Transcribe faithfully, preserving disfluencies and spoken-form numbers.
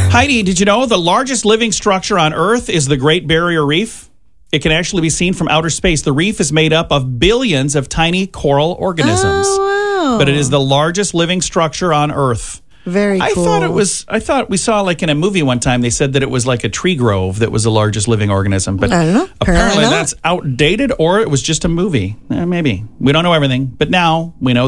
Heidi, did you know the largest living structure on Earth is the Great Barrier Reef? It can actually be seen from outer space. The reef is made up of billions of tiny coral organisms. Oh, wow. But it is the largest living structure on Earth. Very I cool. thought it was, I thought we saw like in a movie one time, they said that it was like a tree grove that was the largest living organism. But I don't know. Apparently apparently not. that's outdated, or it was just a movie. Eh, maybe. We don't know everything. But now we know